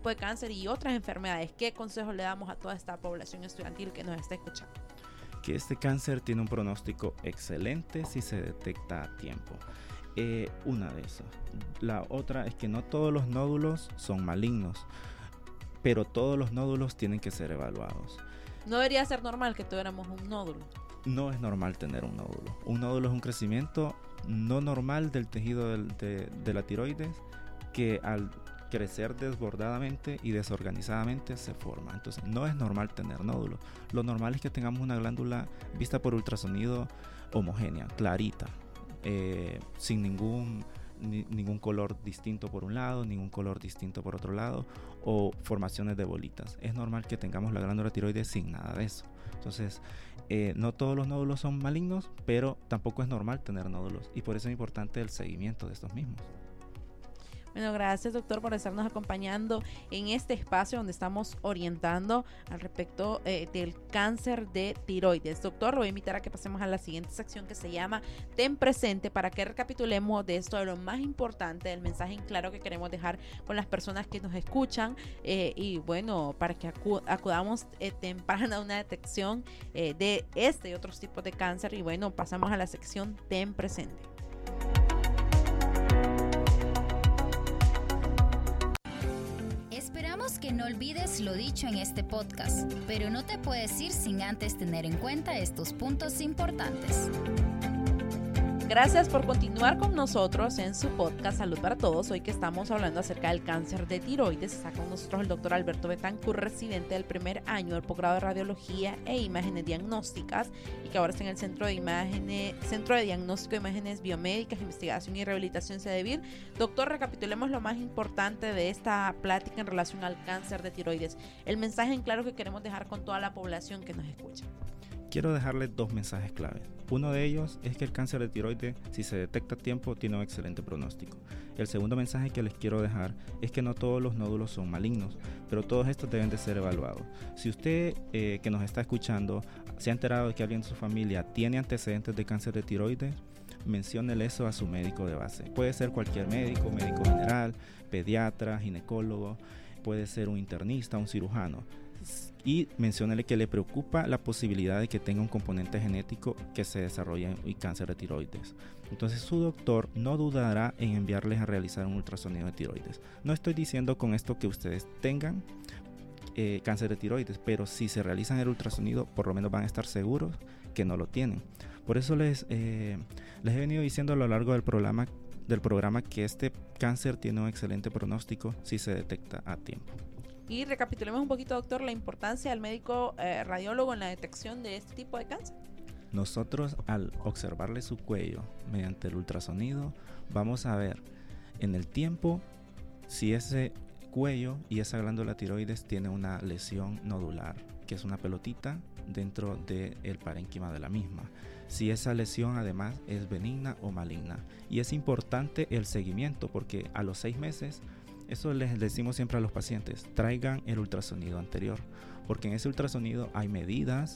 tipo de cáncer y otras enfermedades. ¿Qué consejos le damos a toda esta población estudiantil que nos está escuchando? Que este cáncer tiene un pronóstico excelente si se detecta a tiempo. Una de esas. La otra es que no todos los nódulos son malignos, pero todos los nódulos tienen que ser evaluados. No debería ser normal que tuviéramos un nódulo. No es normal tener un nódulo. Un nódulo es un crecimiento no normal del tejido de la tiroides que al crecer desbordadamente y desorganizadamente se forma. Entonces no es normal tener nódulos. Lo normal es que tengamos una glándula vista por ultrasonido homogénea, clarita, sin ningún color distinto por un lado, ningún color distinto por otro lado, o formaciones de bolitas. Es normal que tengamos la glándula tiroides sin nada de eso. Entonces, no todos los nódulos son malignos, pero tampoco es normal tener nódulos, y por eso es importante el seguimiento de estos mismos. Bueno, gracias doctor por estarnos acompañando en este espacio donde estamos orientando al respecto del cáncer de tiroides. Doctor, lo voy a invitar a que pasemos a la siguiente sección que se llama Ten Presente, para que recapitulemos de esto, de lo más importante, del mensaje en claro que queremos dejar con las personas que nos escuchan y bueno, para que acudamos temprano a una detección de este y otros tipos de cáncer. Y bueno, pasamos a la sección Ten Presente. Esperamos que no olvides lo dicho en este podcast, pero no te puedes ir sin antes tener en cuenta estos puntos importantes. Gracias por continuar con nosotros en su podcast Salud para Todos. Hoy que estamos hablando acerca del cáncer de tiroides, está con nosotros el doctor Alberto Betancourt, residente del primer año del posgrado de Radiología e Imágenes Diagnósticas, y que ahora está en el Centro de Diagnóstico de Imágenes Biomédicas, Investigación y Rehabilitación CEDEVIR. Doctor, recapitulemos lo más importante de esta plática en relación al cáncer de tiroides. El mensaje en claro que queremos dejar con toda la población que nos escucha. Quiero dejarles dos mensajes clave. Uno de ellos es que el cáncer de tiroides, si se detecta a tiempo, tiene un excelente pronóstico. El segundo mensaje que les quiero dejar es que no todos los nódulos son malignos, pero todos estos deben de ser evaluados. Si usted que nos está escuchando se ha enterado de que alguien de su familia tiene antecedentes de cáncer de tiroides, menciónele eso a su médico de base. Puede ser cualquier médico, médico general, pediatra, ginecólogo, puede ser un internista, un cirujano. Y menciónele que le preocupa la posibilidad de que tenga un componente genético que se desarrolle en cáncer de tiroides. Entonces su doctor no dudará en enviarles a realizar un ultrasonido de tiroides. No estoy diciendo con esto que ustedes tengan cáncer de tiroides, pero si se realizan el ultrasonido, por lo menos van a estar seguros que no lo tienen. Por eso les he venido diciendo a lo largo del programa que este cáncer tiene un excelente pronóstico si se detecta a tiempo. Y recapitulemos un poquito, doctor, la importancia del médico radiólogo en la detección de este tipo de cáncer. Nosotros, al observarle su cuello mediante el ultrasonido, vamos a ver en el tiempo si ese cuello y esa glándula tiroides tiene una lesión nodular, que es una pelotita dentro del parénquima de la misma. Si esa lesión además es benigna o maligna. Y es importante el seguimiento, porque a los 6 meses, eso les decimos siempre a los pacientes, traigan el ultrasonido anterior, porque en ese ultrasonido hay medidas,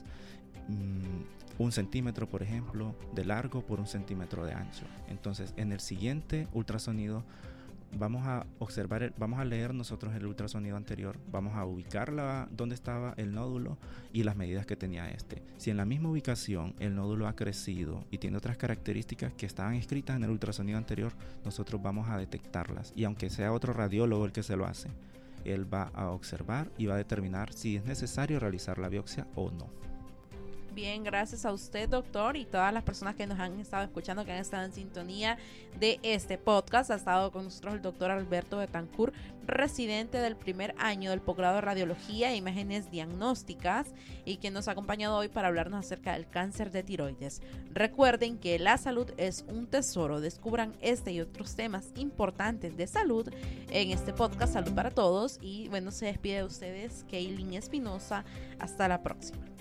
1 centímetro por ejemplo de largo por 1 centímetro de ancho. Entonces en el siguiente ultrasonido vamos a observar, vamos a leer nosotros el ultrasonido anterior, vamos a ubicar dónde estaba el nódulo y las medidas que tenía este. Si en la misma ubicación el nódulo ha crecido y tiene otras características que estaban escritas en el ultrasonido anterior, nosotros vamos a detectarlas, y aunque sea otro radiólogo el que se lo hace, él va a observar y va a determinar si es necesario realizar la biopsia o no. Bien, gracias a usted, doctor, y todas las personas que nos han estado escuchando, que han estado en sintonía de este podcast. Ha estado con nosotros el doctor Alberto Betancourt, residente del primer año del posgrado de Radiología e Imágenes Diagnósticas, y que nos ha acompañado hoy para hablarnos acerca del cáncer de tiroides. Recuerden que la salud es un tesoro. Descubran este y otros temas importantes de salud en este podcast Salud para Todos. Y bueno, se despide de ustedes Kaylin Espinosa. Hasta la próxima.